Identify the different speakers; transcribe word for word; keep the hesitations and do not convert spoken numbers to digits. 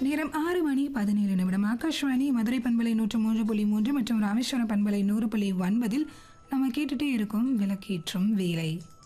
Speaker 1: நேரம் ஆறு மணி பதினேழு நிமிடம். ஆகாஷ்வாணி மதுரை பண்பலை நூற்று மூன்று புள்ளி மூன்று மற்றும் ராமேஸ்வரம் பண்பலை நூறு புள்ளி ஒன்பதில் நம்ம கேட்டுட்டே இருக்கோம் விளக்கேற்றும் வேலை.